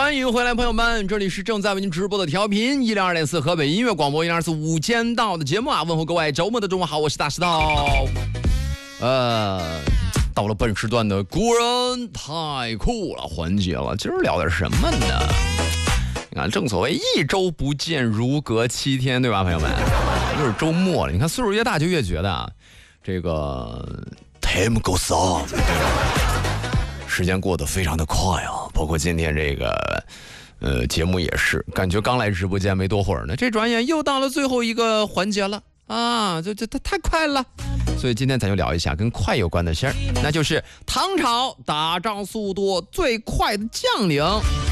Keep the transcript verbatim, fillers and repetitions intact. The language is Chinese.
欢迎回来，朋友们，这里是正在为您直播的调频一零二点四河北音乐广播一零二四午间到的节目啊，问候各位周末的中午好，我是大石头。呃，到了本时段的古人太酷了环节了，今儿聊点什么呢？你看，正所谓一周不见如隔七天，对吧，朋友们？又是周末了，你看岁数越大就越觉得啊，这个 time goes on， 时间过得非常的快啊。包括今天这个呃节目也是，感觉刚来直播间没多会儿呢，这转眼又到了最后一个环节了啊，这这它太快了。所以今天咱就聊一下跟快有关的事儿，那就是唐朝打仗速度最快的将领